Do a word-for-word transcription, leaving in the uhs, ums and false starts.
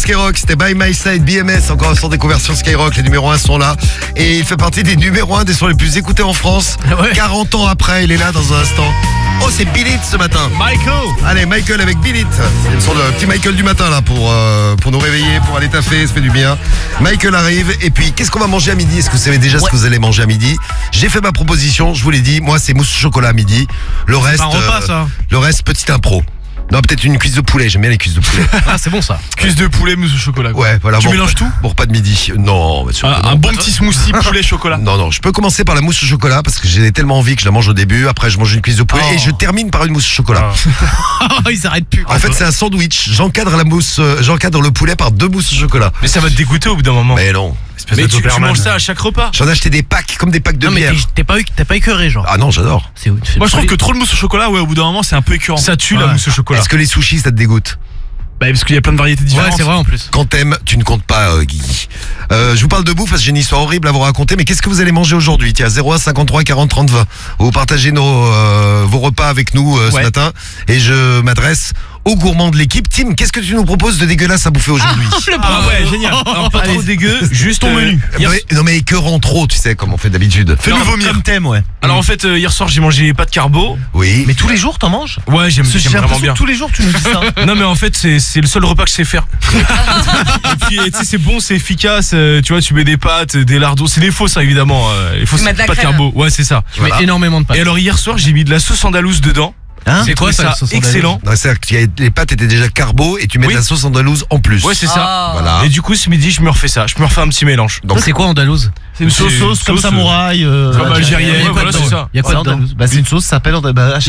Skyrock, c'était By My Side, B M S, encore un son découvert sur Skyrock, les numéros un sont là. Et il fait partie des numéros un des sons les plus écoutés en France. Ouais. quarante ans après, il est là dans un instant. Oh, c'est Bill It ce matin. Michael. Allez, Michael avec Bill It. C'est le son de petit Michael du matin là pour, euh, pour nous réveiller, pour aller taffer, ça fait du bien. Michael arrive et puis qu'est-ce qu'on va manger à midi? Est-ce que vous savez déjà ouais. ce que vous allez manger à midi? J'ai fait ma proposition, je vous l'ai dit, moi c'est mousse au chocolat à midi. Le reste, un repas, ça. Euh, le reste, petite impro. Non, peut-être une cuisse de poulet, j'aime bien les cuisses de poulet. Ah, c'est bon ça. Cuisse de poulet, mousse au chocolat. Quoi. Ouais, voilà. Tu bon, mélanges tout? Bon, pas de midi. Non, bien sûr. Ah, non. Un bon petit smoothie poulet chocolat. Non, non, je peux commencer par la mousse au chocolat parce que j'ai tellement envie que je la mange au début. Après, je mange une cuisse de poulet oh. et je termine par une mousse au chocolat. Oh, il s'arrête plus. En fait, c'est un sandwich. J'encadre la mousse, euh, j'encadre le poulet par deux mousses au chocolat. Mais ça va te dégoûter au bout d'un moment. Mais non. Mais tu, tu manges ça à chaque repas. J'en ai acheté des packs, comme des packs de non, bière. mais t'es pas, t'es pas écœuré, genre. Ah non, j'adore. C'est où? Moi, je trouve que trop de mousse au chocolat, ouais, au bout d'un moment, c'est un peu écœurant. Ça tue ouais. la mousse au chocolat. Est-ce que les sushis, ça te dégoûte? Bah, parce qu'il y a plein de variétés différentes. Ouais, c'est vrai en plus. Quand t'aimes, tu ne comptes pas, euh, Guigui. Euh, je vous parle de bouffe parce que j'ai une histoire horrible à vous raconter. Mais qu'est-ce que vous allez manger aujourd'hui? Tiens, zéro un cinquante-trois quarante trente vingt. Vous partagez nos, euh, vos repas avec nous euh, ce ouais. matin. Et je m'adresse aux gourmands de l'équipe. Tim, qu'est-ce que tu nous proposes de dégueulasse à bouffer aujourd'hui? Ah, ah ouais, génial. Alors, pas trop dégueu, juste ton euh, menu. Non mais, non mais écœurant trop, tu sais, comme on fait d'habitude. Fais-nous vomir. Comme thème, ouais. Alors en fait, euh, hier soir, j'ai mangé pas de carbo. Oui. Mais tous les jours, t'en manges? Ouais, j'aime J'ai vraiment bien. tous les jours, tu nous dis ça. Non mais en fait, c'est c'est le seul repas que je sais faire. Et puis, tu sais, c'est bon, c'est efficace. euh, Tu vois, tu mets des pâtes, des lardons. C'est des faux, ça, évidemment. euh, Les faux, mets de la pas de crème. carbo. Ouais, c'est ça. Tu mets Voilà. énormément de pâtes. Et alors hier soir, j'ai mis de la sauce andalouse dedans. Hein? C'est quoi ça? Excellent. Non, c'est-à-dire que les pâtes étaient déjà carbo et tu mets Oui. de la sauce andalouse en plus. Ouais, c'est ça. Oh. Voilà. Et du coup, ce midi, je me refais ça. Je me refais un petit mélange. Donc C'est quoi andalouse? C'est une sauce, sauce comme sauce, samouraï. Euh, comme euh, algérienne, y a quoi voilà, dedans? c'est ça. Y a quoi dedans? Bah, c'est une sauce, ça s'appelle bah,